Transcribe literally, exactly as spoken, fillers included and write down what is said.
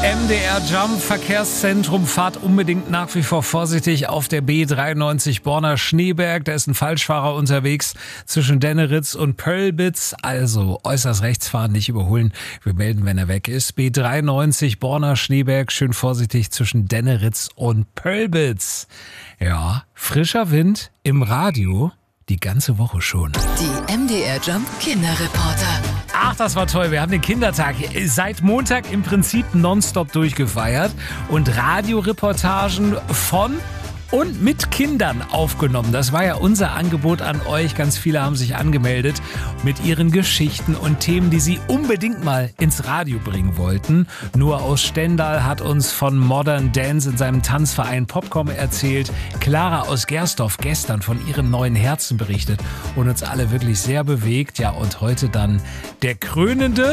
M D R Jump Verkehrszentrum, fahrt unbedingt nach wie vor vorsichtig auf der B dreiundneunzig Borna Schneeberg. Da ist ein Falschfahrer unterwegs zwischen Denneritz und Pölbitz. Also äußerst rechts fahren, nicht überholen. Wir melden, wenn er weg ist. B dreiundneunzig Borna Schneeberg, schön vorsichtig zwischen Denneritz und Pölbitz. Ja, frischer Wind im Radio die ganze Woche schon. Die M D R Jump Kinderreporter. Ach, das war toll. Wir haben den Kindertag seit Montag im Prinzip nonstop durchgefeiert und Radioreportagen von und mit Kindern aufgenommen. Das war ja unser Angebot an euch. Ganz viele haben sich angemeldet mit ihren Geschichten und Themen, die sie unbedingt mal ins Radio bringen wollten. Nur aus Stendal hat uns von Modern Dance in seinem Tanzverein Popcom erzählt. Clara aus Gersdorf gestern von ihren neuen Herzen berichtet und uns alle wirklich sehr bewegt. Ja, und heute dann der krönende